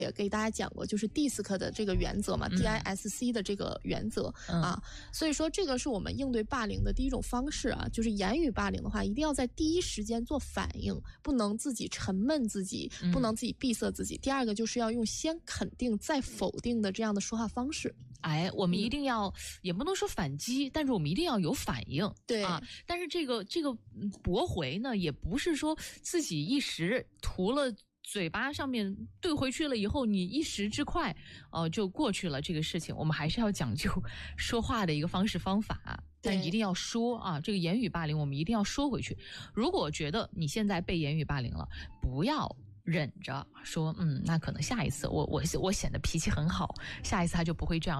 也给大家讲过，就是 DISC 的这个原则嘛，DISC 的这个原则啊，所以说这个是我们应对霸凌的第一种方式啊，就是言语霸凌的话，一定要在第一时间做反应，不能自己沉闷自己，不能自己闭塞自己。第二个就是要用先肯定再否定的这样的说话方式。 哎，我们一定要，也不能说反击，但是我们一定要有反应。 对啊，但是这个驳回呢，也不是说自己一时涂了嘴巴上面对回去了以后，你一时之快，就过去了这个事情。我们还是要讲究说话的一个方式方法，但一定要说啊，这个言语霸凌我们一定要说回去。如果觉得你现在被言语霸凌了，不要忍着说，那可能下一次我显得脾气很好，下一次他就不会这样。